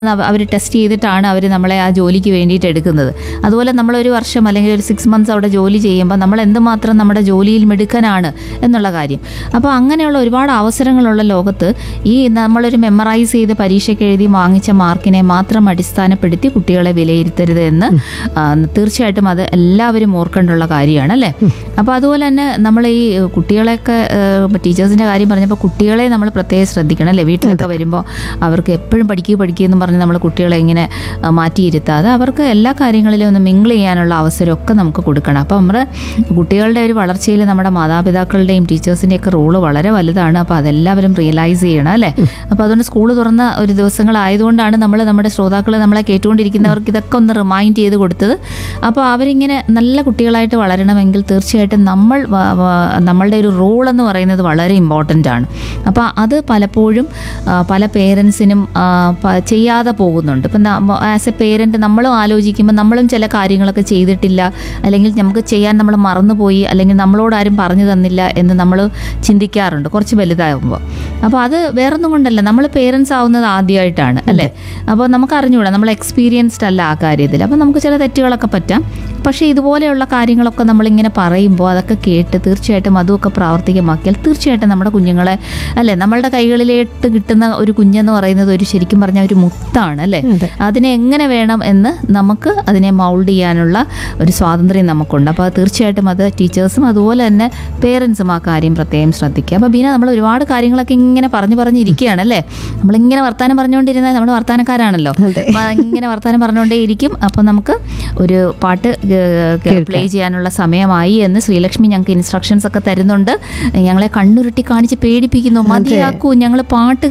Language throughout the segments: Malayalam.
അവർ ടെസ്റ്റ് ചെയ്തിട്ടാണ് അവർ നമ്മളെ ആ ജോലിക്ക് വേണ്ടിയിട്ട് എടുക്കുന്നത്. അതുപോലെ നമ്മളൊരു വർഷം അല്ലെങ്കിൽ ഒരു 6 months അവിടെ ജോലി ചെയ്യുമ്പോൾ നമ്മൾ എന്തുമാത്രം നമ്മുടെ ജോലിയിൽ മിടുക്കനാണ് എന്നുള്ള കാര്യം. അപ്പോൾ അങ്ങനെയുള്ള ഒരുപാട് അവസരങ്ങളുള്ള ലോകത്ത് ഈ നമ്മളൊരു മെമ്മറൈസ് ചെയ്ത് പരീക്ഷയ്ക്ക് എഴുതി വാങ്ങിച്ച മാർക്കിനെ മാത്രം അടിസ്ഥാനപ്പെടുത്തി കുട്ടികളെ വിലയിരുത്തരുത് എന്ന് തീർച്ചയായിട്ടും അത് എല്ലാവരും ഓർക്കേണ്ടുള്ള കാര്യമാണ് അല്ലേ. അപ്പോൾ അതുപോലെ തന്നെ നമ്മൾ ഈ കുട്ടികളെയൊക്കെ ടീച്ചേഴ്സിൻ്റെ കാര്യം പറഞ്ഞപ്പോൾ കുട്ടികളെ നമ്മൾ പ്രത്യേകം ശ്രദ്ധിക്കണം അല്ലേ. വീട്ടിലൊക്കെ വരുമ്പോൾ അവർക്ക് എപ്പോഴും പഠിക്കുമെന്ന് പറഞ്ഞ് നമ്മൾ കുട്ടികളെ ഇങ്ങനെ മാറ്റിയിരുത്താതെ അവർക്ക് എല്ലാ കാര്യങ്ങളിലും ഒന്ന് മിങ്കിൾ ചെയ്യാനുള്ള അവസരമൊക്കെ നമുക്ക് കൊടുക്കണം. അപ്പോൾ നമ്മുടെ കുട്ടികളുടെ ഒരു വളർച്ചയിൽ നമ്മുടെ മാതാപിതാക്കളുടെയും ടീച്ചേഴ്സിൻ്റെയൊക്കെ റോള് വളരെ വലുതാണ്. അപ്പോൾ അതെല്ലാവരും റിയലൈസ് ചെയ്യണം അല്ലേ. അപ്പോൾ അതുകൊണ്ട് സ്കൂൾ തുറന്ന ഒരു ദിവസങ്ങളായതുകൊണ്ടാണ് നമ്മുടെ ശ്രോതാക്കൾ നമ്മളെ കേട്ടുകൊണ്ടിരിക്കുന്നവർക്ക് ഇതൊക്കെ ഒന്ന് റിമൈൻഡ് ചെയ്ത് കൊടുത്തത്. അപ്പോൾ അവരിങ്ങനെ നല്ല കുട്ടികളായിട്ട് വളരണമെങ്കിൽ തീർച്ചയായിട്ടും നമ്മളുടെ ഒരു റോൾ എന്ന് പറയുന്നത് വളരെ ഇമ്പോർട്ടൻ്റ് ആണ്. അപ്പോൾ അത് പലപ്പോഴും പല പേരൻസിനും ചെയ്യാതെ പോകുന്നുണ്ട്. ഇപ്പം ആസ് എ പേരൻറ്റ് നമ്മളും ആലോചിക്കുമ്പോൾ നമ്മളും ചില കാര്യങ്ങളൊക്കെ ചെയ്തിട്ടില്ല, അല്ലെങ്കിൽ നമുക്ക് ചെയ്യാൻ നമ്മൾ മറന്നുപോയി, അല്ലെങ്കിൽ നമ്മളോട് ആരും പറഞ്ഞു തന്നില്ല എന്ന് നമ്മൾ ചിന്തിക്കാറുണ്ട് കുറച്ച് വലുതാകുമ്പോൾ. അപ്പോൾ അത് വേറൊന്നും കൊണ്ടല്ല, നമ്മൾ പേരൻസ് ആവുന്നത് ആദ്യമായിട്ടാണ് അല്ലേ. അപ്പോൾ നമുക്ക് അറിഞ്ഞുകൂടാ, നമ്മൾ എക്സ്പീരിയൻസ്ഡ് അല്ല ആ കാര്യത്തിൽ. അപ്പോൾ നമുക്ക് ചില തെറ്റുകളൊക്കെ പറ്റാം. പക്ഷേ ഇതുപോലെയുള്ള കാര്യങ്ങളൊക്കെ നമ്മളിങ്ങനെ പറയുമ്പോൾ അതൊക്കെ കേട്ട് തീർച്ചയായിട്ടും അതുമൊക്കെ പ്രാവർത്തികമാക്കിയാൽ തീർച്ചയായിട്ടും നമ്മുടെ കുഞ്ഞുങ്ങളെ അല്ലേ, നമ്മളുടെ കൈകളിലേക്ക് കിട്ടുന്ന ഒരു കുഞ്ഞെന്ന് പറയുന്നത് ഒരു ശരിക്കും പറഞ്ഞാൽ ഒരു മുത്താണ് അല്ലേ. അതിനെ എങ്ങനെ വേണം എന്ന് നമുക്ക് അതിനെ മൗൾഡ് ചെയ്യാനുള്ള ഒരു സ്വാതന്ത്ര്യം നമുക്കുണ്ട്. അപ്പോൾ തീർച്ചയായിട്ടും അത് ടീച്ചേഴ്സും അതുപോലെ തന്നെ പേരൻസും ആ കാര്യം പ്രത്യേകം ശ്രദ്ധിക്കുക. അപ്പോൾ ബീന, നമ്മൾ ഒരുപാട് കാര്യങ്ങളൊക്കെ ഇങ്ങനെ പറഞ്ഞിരിക്കുകയാണ് അല്ലേ. നമ്മളിങ്ങനെ വർത്താനം പറഞ്ഞുകൊണ്ടിരുന്നാൽ നമ്മൾ വർത്താനക്കാരാണല്ലോ, ഇങ്ങനെ വർത്താനം പറഞ്ഞുകൊണ്ടേ ഇരിക്കും. അപ്പോൾ നമുക്ക് ഒരു പാട്ട് പ്ലേ ചെയ്യാനുള്ള സമയമായി എന്ന് ശ്രീലക്ഷ്മി ഞങ്ങൾക്ക് ഇൻസ്ട്രക്ഷൻസ് ഒക്കെ തരുന്നുണ്ട്. ഞങ്ങളെ കണ്ണുരുട്ടി കാണിച്ച് പേടിപ്പിക്കുന്നു, മതിയാക്കൂ, ഞങ്ങൾ പാട്ട്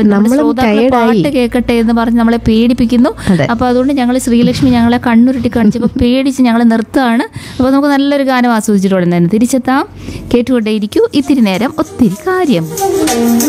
കേൾക്കട്ടെ എന്ന് പറഞ്ഞ് നമ്മളെ പേടിപ്പിക്കുന്നു. അപ്പോൾ അതുകൊണ്ട് ശ്രീലക്ഷ്മി ഞങ്ങളെ കണ്ണുരുട്ടി കാണിച്ചപ്പോൾ പേടിച്ച് ഞങ്ങൾ നിർത്തുകയാണ്. അപ്പോൾ നമുക്ക് നല്ലൊരു ഗാനം ആസ്വദിച്ചിട്ട് ഉടനെ തന്നെ തിരിച്ചെത്താം. കേട്ടുകൊണ്ടേയിരിക്കൂ ഇത്തിരി നേരം ഒത്തിരി കാര്യം.